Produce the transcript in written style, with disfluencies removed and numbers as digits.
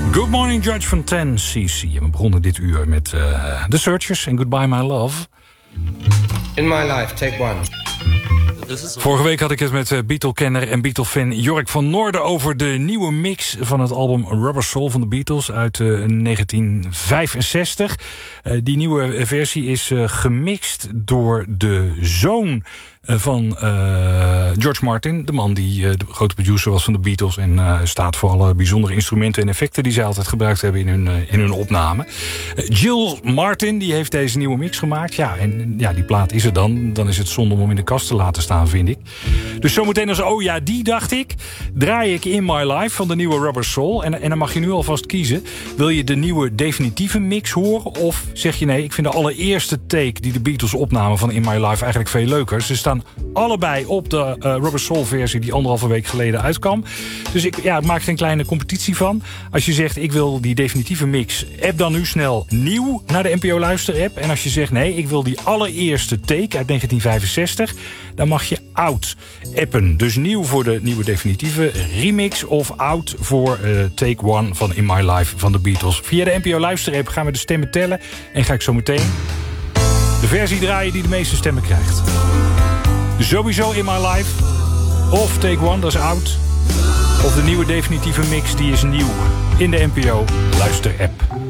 Good Morning Judge van 10cc. En we begonnen dit uur met The Searchers en Goodbye My Love. In My Life, take one. Vorige week had ik het met Beatle-kenner en Beatle-fan Jork van Noorden over de nieuwe mix van het album Rubber Soul van de Beatles uit 1965. Die nieuwe versie is gemixt door de zoon van George Martin, de man die de grote producer was van de Beatles en staat voor alle bijzondere instrumenten en effecten die zij altijd gebruikt hebben in hun opname. Jill Martin die heeft deze nieuwe mix gemaakt. Ja, en ja, die plaat is er dan. Dan is het zonde om hem in de kast te laten staan, vind ik. Dus zometeen als oh ja, die dacht ik, draai ik In My Life van de nieuwe Rubber Soul. En dan mag je nu alvast kiezen. Wil je de nieuwe definitieve mix horen? Of zeg je nee, ik vind de allereerste take die de Beatles opnamen van In My Life eigenlijk veel leuker. Ze staan allebei op de Rubber Soul versie die 1,5 week geleden uitkwam. Dus ik maak er een kleine competitie van. Als je zegt ik wil die definitieve mix, app dan nu snel nieuw naar de NPO Luister app. En als je zegt nee, ik wil die allereerste take uit 1965, dan mag je oud appen. Dus nieuw voor de nieuwe definitieve remix of oud voor take one van In My Life van de Beatles. Via de NPO Luister app gaan we de stemmen tellen en ga ik zo meteen de versie draaien die de meeste stemmen krijgt. Sowieso In My Life of Take One, dat is oud. Of de nieuwe definitieve mix, die is nieuw in de NPO Luister app.